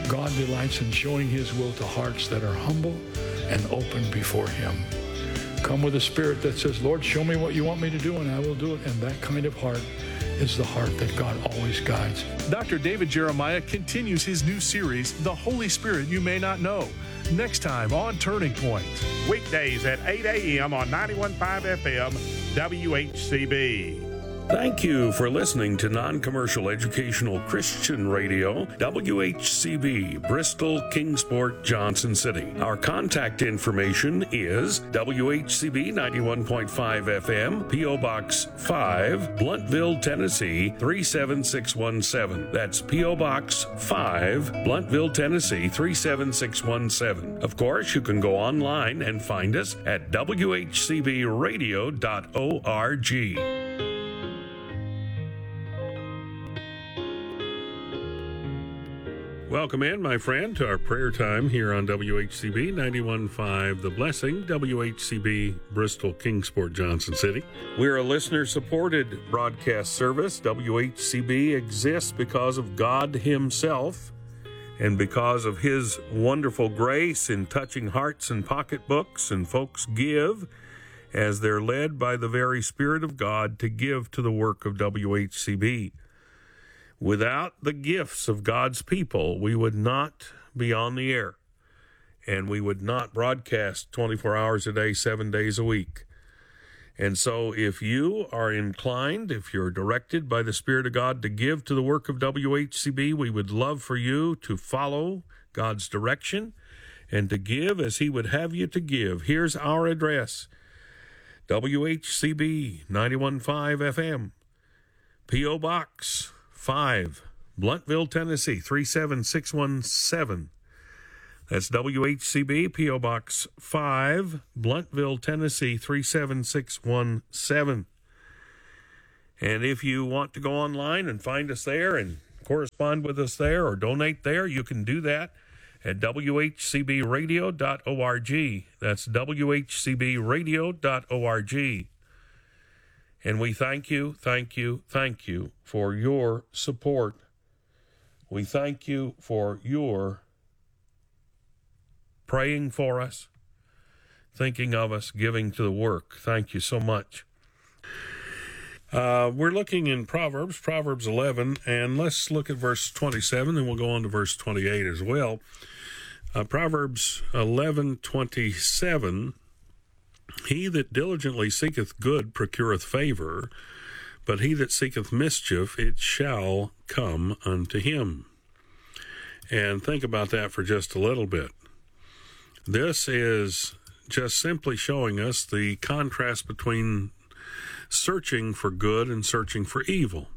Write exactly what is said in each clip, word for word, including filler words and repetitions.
God delights in showing his will to hearts that are humble and open before him. Come with a spirit that says, Lord, show me what you want me to do, and I will do it. And that kind of heart is the heart that God always guides. Doctor David Jeremiah continues his new series, The Holy Spirit You May Not Know, next time on Turning Point. Weekdays at eight a.m. on ninety-one point five F M, W H C B. Thank you for listening to non-commercial educational Christian radio, W H C B, Bristol, Kingsport, Johnson City. Our contact information is W H C B ninety-one point five F M, P O. Box five, Bluntville, Tennessee three seven six one seven. That's P O. Box five, Bluntville, Tennessee three seven six one seven. Of course, you can go online and find us at W H C B radio dot org. Welcome in, my friend, to our prayer time here on W H C B ninety-one point five The Blessing, W H C B, Bristol, Kingsport, Johnson City. We're a listener-supported broadcast service. W H C B exists because of God himself and because of his wonderful grace in touching hearts and pocketbooks, and folks give as they're led by the very Spirit of God to give to the work of W H C B. Without the gifts of God's people, we would not be on the air, and we would not broadcast twenty-four hours a day, seven days a week. And so if you are inclined, if you're directed by the Spirit of God to give to the work of W H C B, we would love for you to follow God's direction and to give as he would have you to give. Here's our address: W H C B ninety-one point five F M, P O. Box five, Bluntville, Tennessee three seven six one seven. That's W H C B, P O. Box five, Bluntville, Tennessee three seven six one seven. And if you want to go online and find us there and correspond with us there or donate there, you can do that at W H C B radio dot org. That's W H C B radio dot org. And we thank you, thank you, thank you for your support. We thank you for your praying for us, thinking of us, giving to the work. Thank you so much. Uh, we're looking in Proverbs, Proverbs eleven, and let's look at verse twenty-seven, and we'll go on to verse twenty-eight as well. Uh, Proverbs eleven twenty-seven. He that diligently seeketh good procureth favor, but he that seeketh mischief, it shall come unto him. And think about that for just a little bit. This is just simply showing us the contrast between searching for good and searching for evil.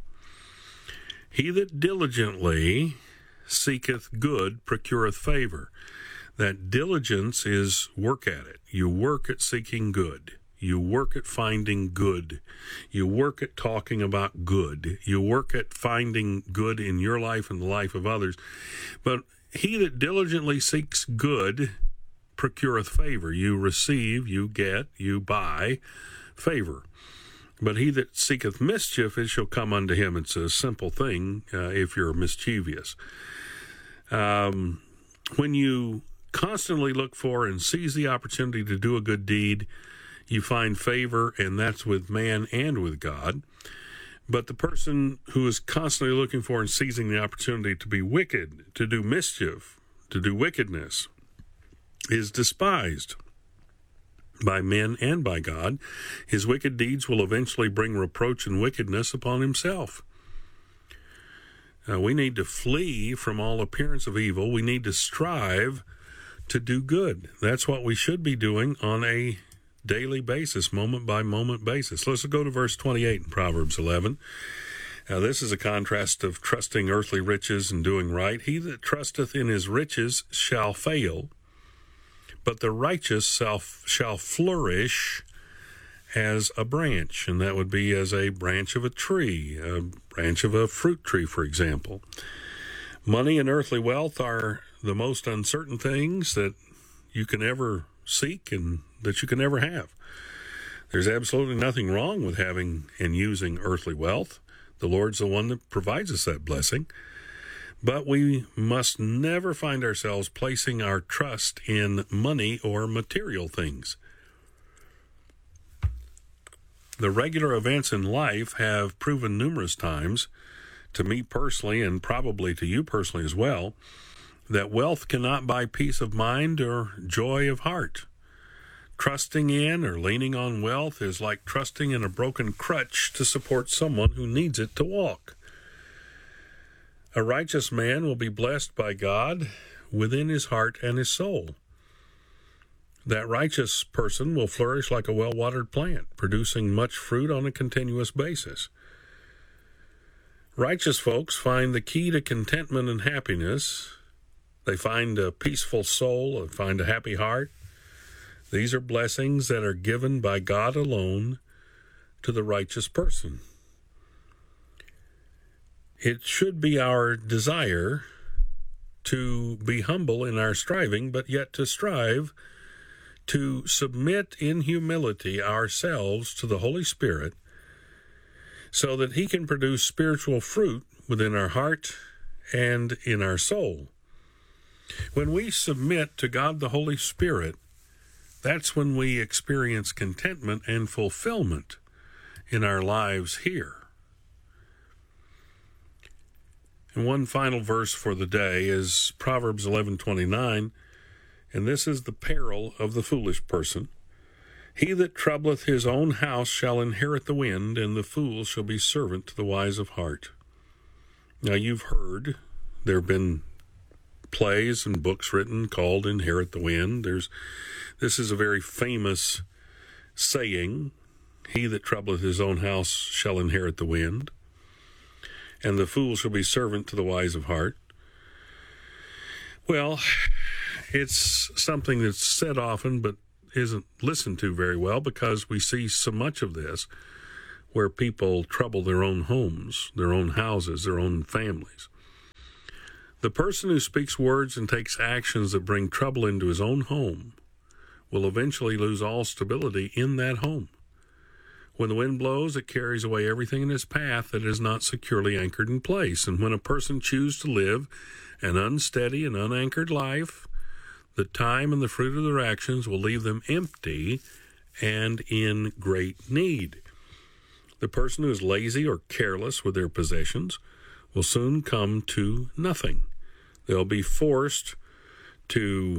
He that diligently seeketh good procureth favor. That diligence is work at it. You work at seeking good. You work at finding good. You work at talking about good. You work at finding good in your life and the life of others. But he that diligently seeks good procureth favor. You receive, you get, you buy favor. But he that seeketh mischief, it shall come unto him. It's a simple thing uh, if you're mischievous. Um, when you constantly look for and seize the opportunity to do a good deed, you find favor, and that's with man and with God. But the person who is constantly looking for and seizing the opportunity to be wicked, to do mischief, to do wickedness, is despised by men and by God. His wicked deeds will eventually bring reproach and wickedness upon himself. Uh, we need to flee from all appearance of evil. We need to strive to do good. That's what we should be doing on a daily basis, moment by moment basis. Let's go to verse twenty-eight in Proverbs eleven. Now, this is a contrast of trusting earthly riches and doing right. He that trusteth in his riches shall fail, but the righteous shall, shall flourish as a branch, and that would be as a branch of a tree, a branch of a fruit tree, for example. Money and earthly wealth are the most uncertain things that you can ever seek and that you can ever have. There's absolutely nothing wrong with having and using earthly wealth. The Lord's the one that provides us that blessing. But we must never find ourselves placing our trust in money or material things. The regular events in life have proven numerous times, to me personally and probably to you personally as well, that wealth cannot buy peace of mind or joy of heart. Trusting in or leaning on wealth is like trusting in a broken crutch to support someone who needs it to walk. A righteous man will be blessed by God within his heart and his soul. That righteous person will flourish like a well-watered plant, producing much fruit on a continuous basis. Righteous folks find the key to contentment and happiness. They find a peaceful soul, they find a happy heart. These are blessings that are given by God alone to the righteous person. It should be our desire to be humble in our striving, but yet to strive to submit in humility ourselves to the Holy Spirit so that He can produce spiritual fruit within our heart and in our soul. When we submit to God the Holy Spirit, that's when we experience contentment and fulfillment in our lives here. And one final verse for the day is Proverbs eleven twenty-nine, and this is the peril of the foolish person. He that troubleth his own house shall inherit the wind, and the fool shall be servant to the wise of heart. Now you've heard there have been plays and books written called Inherit the Wind. There's this is a very famous saying, he that troubleth his own house shall inherit the wind, and the fool shall be servant to the wise of heart. Well, it's something that's said often but isn't listened to very well because we see so much of this where people trouble their own homes, their own houses, their own families. The person who speaks words and takes actions that bring trouble into his own home will eventually lose all stability in that home. When the wind blows, it carries away everything in its path that is not securely anchored in place. And when a person chooses to live an unsteady and unanchored life, the time and the fruit of their actions will leave them empty and in great need. The person who is lazy or careless with their possessions will soon come to nothing. They'll be forced to